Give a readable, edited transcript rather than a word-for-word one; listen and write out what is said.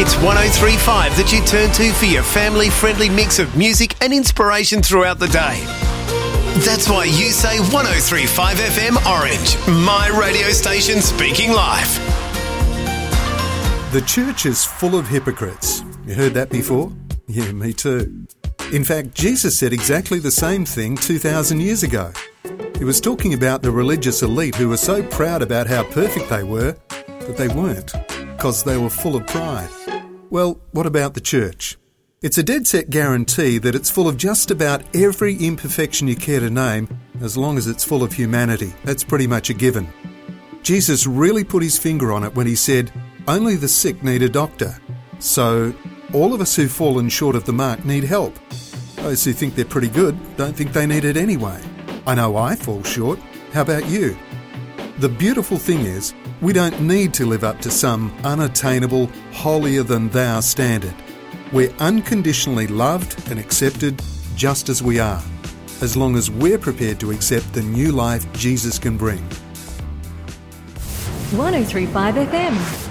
It's 103.5 that you turn to for your family-friendly mix of music and inspiration throughout the day. That's why you say 103.5 FM Orange, my radio station speaking life. The church is full of hypocrites. You heard that before? Yeah, me too. In fact, Jesus said exactly the same thing 2,000 years ago. He was talking about the religious elite who were so proud about how perfect they were, but they weren't, because they were full of pride. Well, what about the church? It's a dead set guarantee that it's full of just about every imperfection you care to name, as long as it's full of humanity. That's pretty much a given. Jesus really put his finger on it when he said, only the sick need a doctor. So, all of us who've fallen short of the mark need help. Those who think they're pretty good don't think they need it anyway. I know I fall short. How about you? The beautiful thing is, we don't need to live up to some unattainable, holier-than-thou standard. We're unconditionally loved and accepted just as we are, as long as we're prepared to accept the new life Jesus can bring. 103.5 FM.